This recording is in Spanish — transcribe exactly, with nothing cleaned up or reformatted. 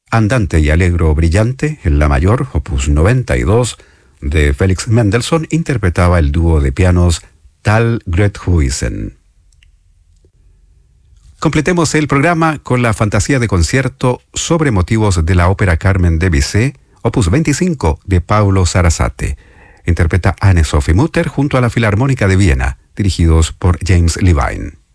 Andante y Allegro Brillante, en la mayor, opus noventa y dos, de Felix Mendelssohn, interpretaba el dúo de pianos Tal Grethuysen. Completemos el programa con la fantasía de concierto sobre motivos de la ópera Carmen de Bizet, opus veinticinco, de Paulo Sarasate. Interpreta Anne-Sophie Mutter junto a la Filarmónica de Viena, dirigidos por James Levine.